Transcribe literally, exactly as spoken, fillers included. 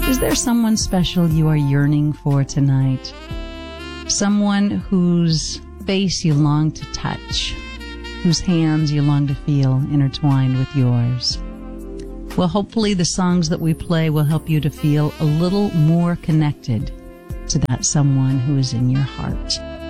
Is there someone special you are yearning for tonight? Someone whose face you long to touch, whose hands you long to feel intertwined with yours? Well, hopefully the songs that we play will help you to feel a little more connected to that someone who is in your heart.